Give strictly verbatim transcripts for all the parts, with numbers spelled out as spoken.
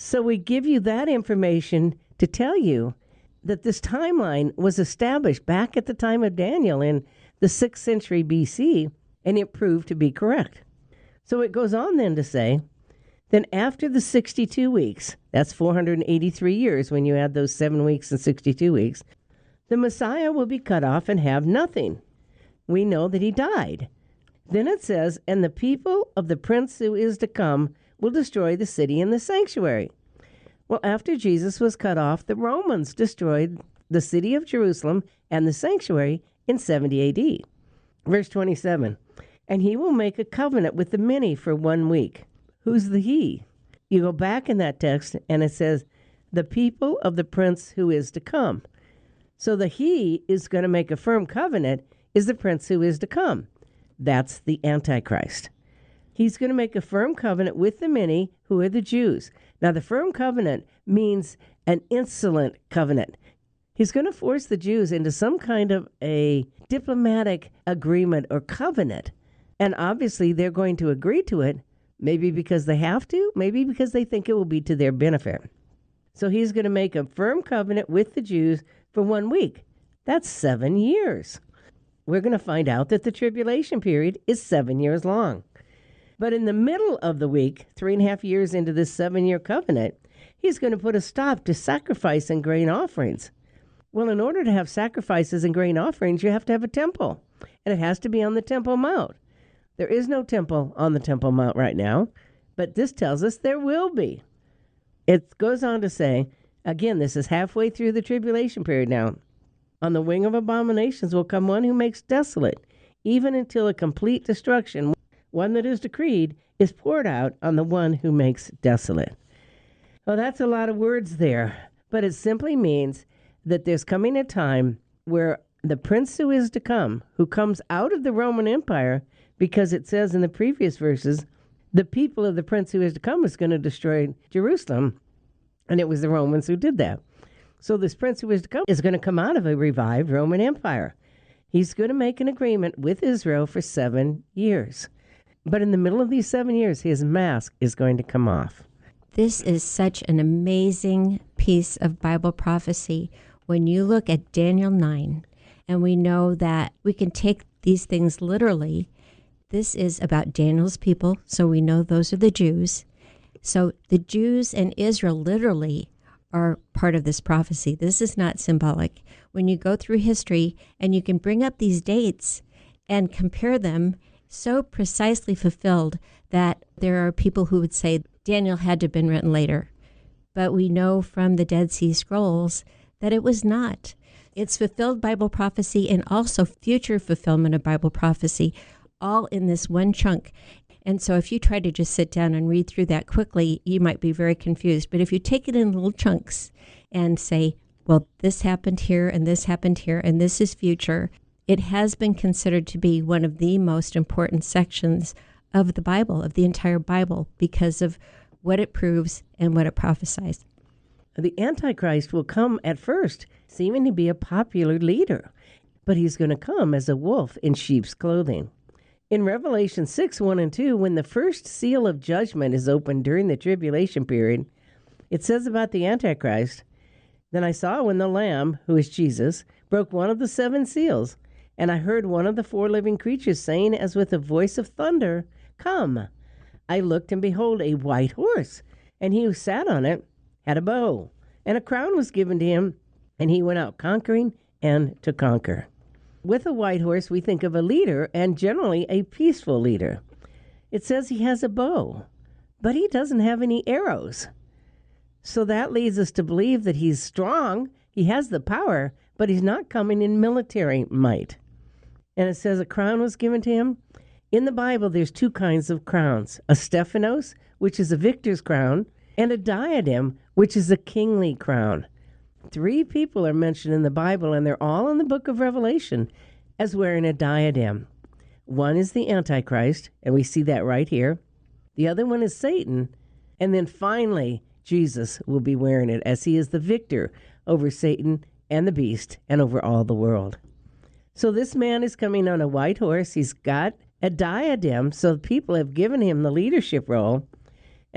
So we give you that information to tell you that this timeline was established back at the time of Daniel in the sixth century B C, and it proved to be correct. So it goes on then to say, then after the sixty-two weeks, that's four hundred eighty-three years when you add those seven weeks and sixty-two weeks, the Messiah will be cut off and have nothing. We know that he died. Then it says, and the people of the prince who is to come will destroy the city and the sanctuary. Well, after Jesus was cut off, the Romans destroyed the city of Jerusalem and the sanctuary in seventy A D. Verse twenty-seven, and he will make a covenant with the many for one week. Who's the he? You go back in that text and it says, the people of the prince who is to come. So the he is going to make a firm covenant is the prince who is to come. That's the Antichrist. He's going to make a firm covenant with the many who are the Jews. Now, the firm covenant means an insolent covenant. He's going to force the Jews into some kind of a diplomatic agreement or covenant. And obviously, they're going to agree to it, maybe because they have to, maybe because they think it will be to their benefit. So he's going to make a firm covenant with the Jews for one week. That's seven years. We're going to find out that the tribulation period is seven years long. But in the middle of the week, three and a half years into this seven-year covenant, he's going to put a stop to sacrifice and grain offerings. Well, in order to have sacrifices and grain offerings, you have to have a temple, and it has to be on the Temple Mount. There is no temple on the Temple Mount right now, but this tells us there will be. It goes on to say, again, this is halfway through the tribulation period now. On the wing of abominations will come one who makes desolate, even until a complete destruction, one that is decreed, is poured out on the one who makes desolate. Well, that's a lot of words there, but it simply means that there's coming a time where the prince who is to come, who comes out of the Roman Empire, because it says in the previous verses, the people of the prince who is to come is going to destroy Jerusalem, and it was the Romans who did that. So this prince who is to come is going to come out of a revived Roman Empire. He's going to make an agreement with Israel for seven years. But in the middle of these seven years, his mask is going to come off. This is such an amazing piece of Bible prophecy. When you look at Daniel nine, and we know that we can take these things literally, this is about Daniel's people, so we know those are the Jews. So the Jews and Israel literally are part of this prophecy. This is not symbolic. When you go through history and you can bring up these dates and compare them, so precisely fulfilled that there are people who would say Daniel had to have been written later. But we know from the Dead Sea Scrolls that it was not. It's fulfilled Bible prophecy and also future fulfillment of Bible prophecy, all in this one chunk. And so if you try to just sit down and read through that quickly, you might be very confused. But if you take it in little chunks and say, well, this happened here and this happened here and this is future, it has been considered to be one of the most important sections of the Bible, of the entire Bible, because of what it proves and what it prophesies. The Antichrist will come at first seeming to be a popular leader, but he's going to come as a wolf in sheep's clothing. In Revelation six, one and two, when the first seal of judgment is opened during the tribulation period, it says about the Antichrist, then I saw when the Lamb, who is Jesus, broke one of the seven seals, and I heard one of the four living creatures saying as with a voice of thunder, Come. I looked, and behold, a white horse, and he who sat on it had a bow, and a crown was given to him, and he went out conquering and to conquer. With a white horse, we think of a leader, and generally a peaceful leader. It says he has a bow, but he doesn't have any arrows. So that leads us to believe that he's strong, he has the power, but he's not coming in military might. And it says a crown was given to him. In the Bible, there's two kinds of crowns, a Stephanos, which is a victor's crown, and a diadem, which is a kingly crown. Three people are mentioned in the Bible, and they're all in the book of Revelation as wearing a diadem. One is the Antichrist, and we see that right here. The other one is Satan, and then finally, Jesus will be wearing it as he is the victor over Satan and the beast and over all the world. So this man is coming on a white horse. He's got a diadem, so people have given him the leadership role.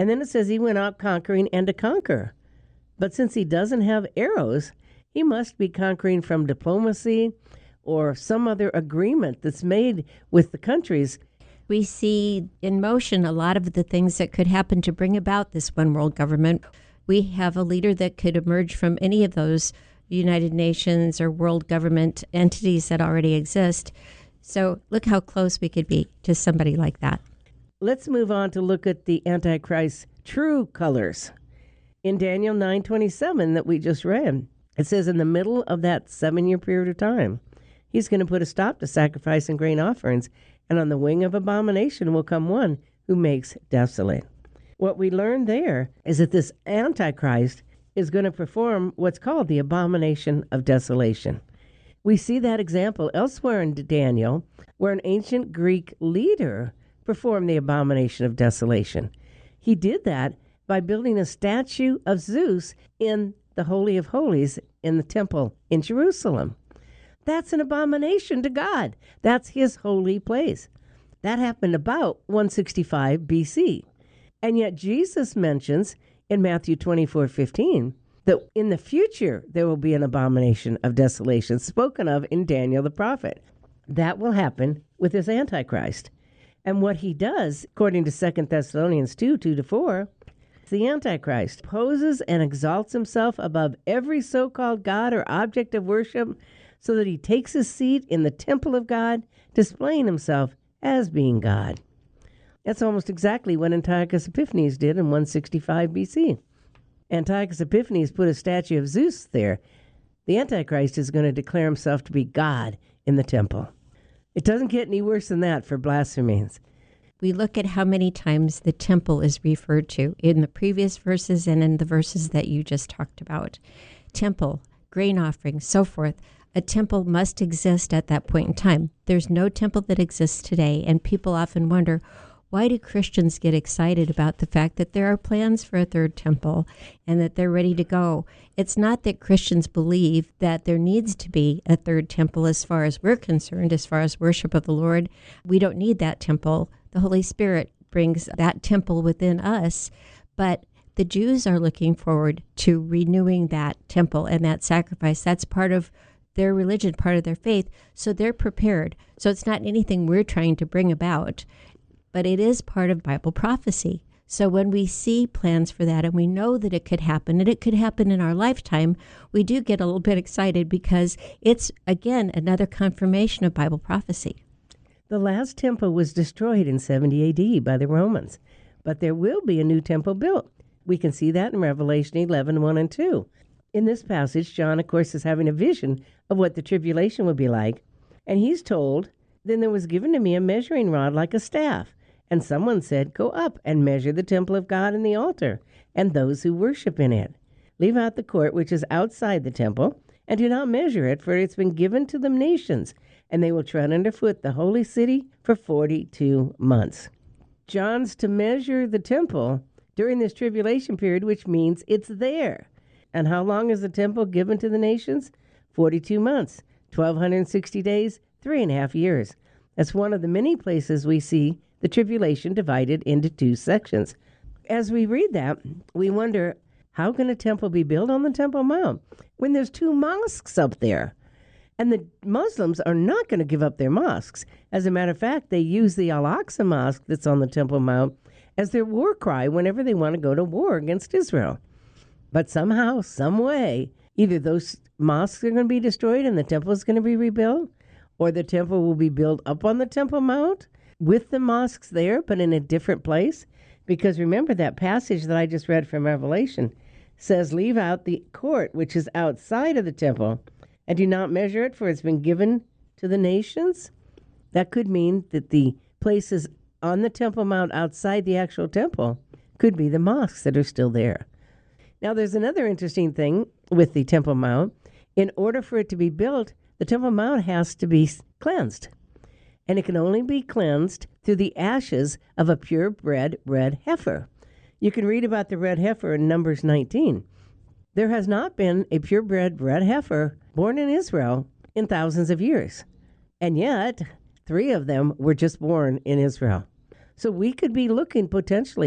And then it says he went out conquering and to conquer. But since he doesn't have arrows, he must be conquering from diplomacy or some other agreement that's made with the countries. We see in motion a lot of the things that could happen to bring about this one world government. We have a leader that could emerge from any of those United Nations or world government entities that already exist. So look how close we could be to somebody like that. Let's move on to look at the Antichrist's true colors. In Daniel nine twenty-seven that we just read, it says in the middle of that seven-year period of time, he's going to put a stop to sacrifice and grain offerings, and on the wing of abomination will come one who makes desolate. What we learn there is that this Antichrist is going to perform what's called the abomination of desolation. We see that example elsewhere in Daniel, where an ancient Greek leader performed the abomination of desolation. He did that by building a statue of Zeus in the Holy of Holies in the temple in Jerusalem. That's an abomination to God. That's his holy place. That happened about one sixty-five B C. And yet Jesus mentions in Matthew twenty-four fifteen that in the future there will be an abomination of desolation spoken of in Daniel the prophet. That will happen with this Antichrist. And what he does, according to Second Thessalonians two, two to four, the Antichrist poses and exalts himself above every so-called God or object of worship so that he takes his seat in the temple of God, displaying himself as being God. That's almost exactly what Antiochus Epiphanes did in one sixty-five B C. Antiochus Epiphanes put a statue of Zeus there. The Antichrist is going to declare himself to be God in the temple. It doesn't get any worse than that for blasphemies. We look at how many times the temple is referred to in the previous verses and in the verses that you just talked about. Temple, grain offering, so forth. A temple must exist at that point in time. There's no temple that exists today, and people often wonder, why do Christians get excited about the fact that there are plans for a third temple and that they're ready to go? It's not that Christians believe that there needs to be a third temple as far as we're concerned, as far as worship of the Lord. We don't need that temple. The Holy Spirit brings that temple within us. But the Jews are looking forward to renewing that temple and that sacrifice. That's part of their religion, part of their faith. So they're prepared. So it's not anything we're trying to bring about, but it is part of Bible prophecy. So when we see plans for that and we know that it could happen, and it could happen in our lifetime, we do get a little bit excited because it's, again, another confirmation of Bible prophecy. The last temple was destroyed in seventy A D by the Romans, but there will be a new temple built. We can see that in Revelation eleven, one and two. In this passage, John, of course, is having a vision of what the tribulation would be like, and he's told, "Then there was given to me a measuring rod like a staff, and someone said, 'Go up and measure the temple of God and the altar, and those who worship in it. Leave out the court which is outside the temple, and do not measure it, for it's been given to the nations, and they will tread underfoot the holy city for forty-two months. John's to measure the temple during this tribulation period, which means it's there. And how long is the temple given to the nations? forty-two months, twelve sixty days, three and a half years. That's one of the many places we see the tribulation divided into two sections. As we read that, we wonder, how can a temple be built on the Temple Mount when there's two mosques up there? And the Muslims are not going to give up their mosques. As a matter of fact, they use the Al-Aqsa Mosque that's on the Temple Mount as their war cry whenever they want to go to war against Israel. But somehow, some way, either those mosques are going to be destroyed and the temple is going to be rebuilt, or the temple will be built up on the Temple Mount with the mosques there, but in a different place. Because remember that passage that I just read from Revelation says, leave out the court which is outside of the temple, and do not measure it, for it's been given to the nations. That could mean that the places on the Temple Mount outside the actual temple could be the mosques that are still there. Now, there's another interesting thing with the Temple Mount. In order for it to be built, the Temple Mount has to be cleansed. And it can only be cleansed through the ashes of a purebred red heifer. You can read about the red heifer in Numbers nineteen. There has not been a purebred red heifer born in Israel in thousands of years. And yet, three of them were just born in Israel. So we could be looking potentially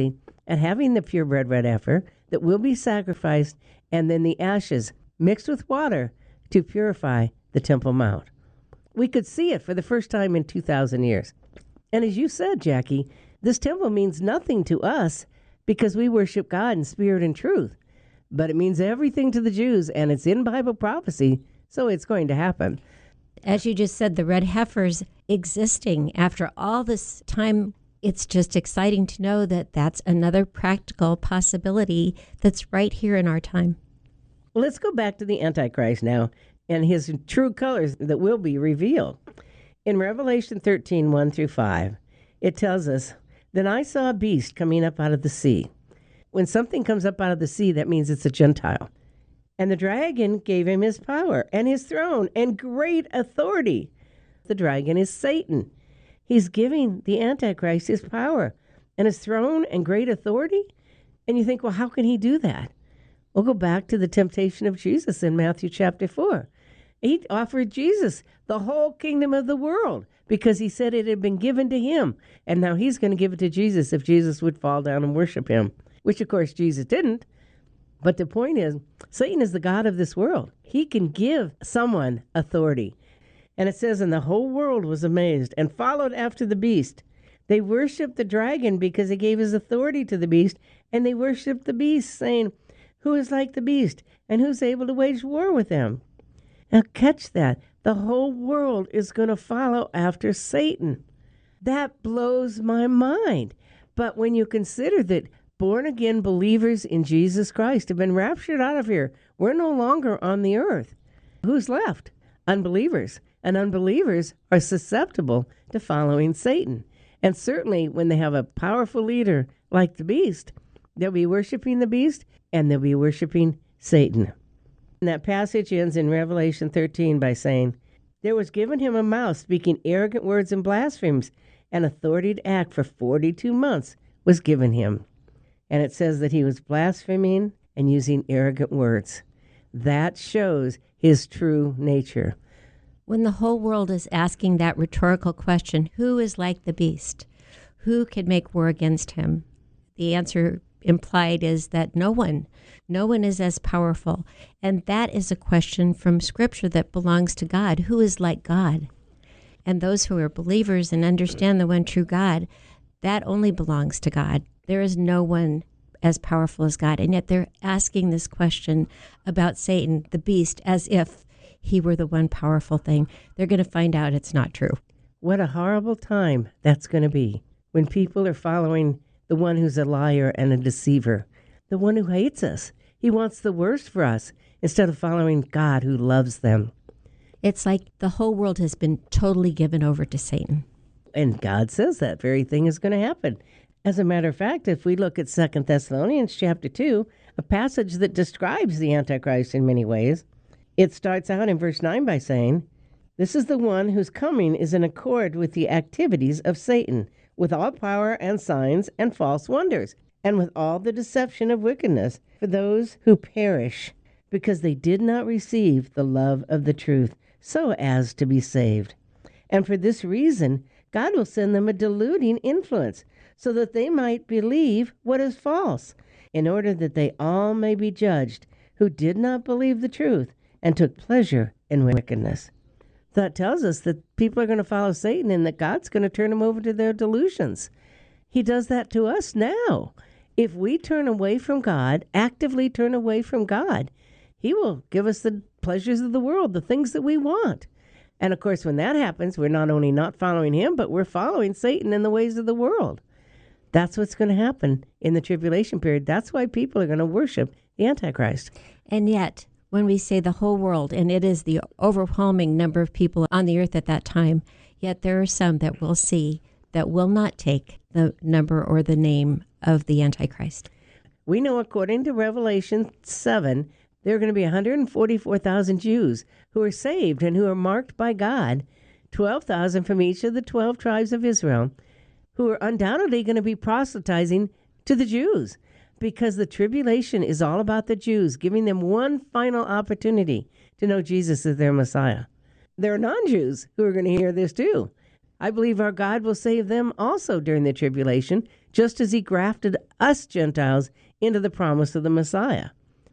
at having the purebred red heifer that will be sacrificed, and then the ashes mixed with water to purify the Temple Mount. We could see it for the first time in two thousand years. And as you said, Jackie, this temple means nothing to us because we worship God in spirit and truth. But it means everything to the Jews, and it's in Bible prophecy, so it's going to happen. As you just said, the red heifers existing after all this time, it's just exciting to know that that's another practical possibility that's right here in our time. Let's go back to the Antichrist now and his true colors that will be revealed. In Revelation thirteen, one through five, it tells us, "Then I saw a beast coming up out of the sea." When something comes up out of the sea, that means it's a Gentile. "And the dragon gave him his power and his throne and great authority." The dragon is Satan. He's giving the Antichrist his power and his throne and great authority. And you think, well, how can he do that? We'll go back to the temptation of Jesus in Matthew chapter four. He offered Jesus the whole kingdom of the world because he said it had been given to him. And now he's going to give it to Jesus if Jesus would fall down and worship him, which, of course, Jesus didn't. But the point is, Satan is the god of this world. He can give someone authority. And it says, "And the whole world was amazed and followed after the beast. They worshiped the dragon because he gave his authority to the beast, and they worshiped the beast, saying, 'Who is like the beast, and who's able to wage war with him?'" Now catch that. The whole world is going to follow after Satan. That blows my mind. But when you consider that born-again believers in Jesus Christ have been raptured out of here, we're no longer on the earth. Who's left? Unbelievers. And unbelievers are susceptible to following Satan. And certainly when they have a powerful leader like the beast, they'll be worshiping the beast and they'll be worshiping Satan. And that passage ends in Revelation thirteen by saying, "There was given him a mouth speaking arrogant words and blasphemies, and authority to act for forty-two months was given him." And it says that he was blaspheming and using arrogant words. That shows his true nature. When the whole world is asking that rhetorical question, who is like the beast? Who can make war against him? The answer implied is that no one. No one is as powerful. And that is a question from Scripture that belongs to God. Who is like God? And those who are believers and understand the one true God, that only belongs to God. There is no one as powerful as God. And yet they're asking this question about Satan, the beast, as if he were the one powerful thing. They're going to find out it's not true. What a horrible time that's going to be when people are following the one who's a liar and a deceiver, the one who hates us. He wants the worst for us instead of following God who loves them. It's like the whole world has been totally given over to Satan. And God says that very thing is going to happen. As a matter of fact, if we look at Second Thessalonians chapter two, a passage that describes the Antichrist in many ways, it starts out in verse nine by saying, "This is the one whose coming is in accord with the activities of Satan, with all power and signs and false wonders, and with all the deception of wickedness for those who perish, because they did not receive the love of the truth, so as to be saved. And for this reason, God will send them a deluding influence, so that they might believe what is false, in order that they all may be judged who did not believe the truth and took pleasure in wickedness." That tells us that people are going to follow Satan and that God's going to turn them over to their delusions. He does that to us now. If we turn away from God, actively turn away from God, he will give us the pleasures of the world, the things that we want. And of course, when that happens, we're not only not following him, but we're following Satan in the ways of the world. That's what's going to happen in the tribulation period. That's why people are going to worship the Antichrist. And yet, when we say the whole world, and it is the overwhelming number of people on the earth at that time, yet there are some that we'll see that will not take the number or the name of the Antichrist. We know, according to Revelation seven, there are going to be one hundred forty-four thousand Jews who are saved and who are marked by God, twelve thousand from each of the twelve tribes of Israel, who are undoubtedly going to be proselytizing to the Jews, because the tribulation is all about the Jews, giving them one final opportunity to know Jesus as their Messiah. There are non-Jews who are going to hear this too. I believe our God will save them also during the tribulation just as he grafted us Gentiles into the promise of the Messiah.